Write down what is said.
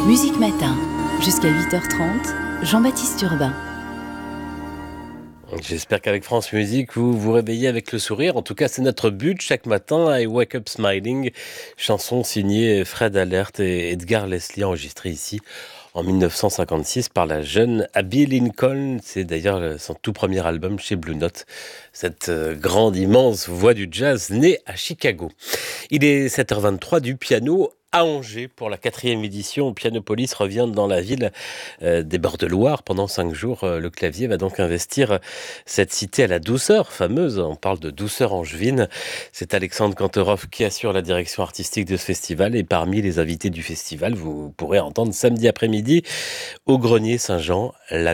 Musique Matin, jusqu'à 8h30, Jean-Baptiste Urbain. J'espère qu'avec France Musique, vous vous réveillez avec le sourire. En tout cas, c'est notre but chaque matin. I Wake Up Smiling, chanson signée Fred Alert et Edgar Leslie, enregistrée ici en 1956 par la jeune Abby Lincoln. C'est d'ailleurs son tout premier album chez Blue Note. Cette grande, immense voix du jazz née à Chicago. Il est 7h23, du piano à Angers pour la 4e édition. Pianopolis revient dans la ville des bords de Loire pendant 5 jours. Le clavier va donc investir cette cité à la douceur fameuse. On parle de douceur angevine. C'est Alexandre Kantorov qui assure la direction artistique de ce festival. Et parmi les invités du festival, vous pourrez entendre samedi après-midi au Grenier Saint-Jean la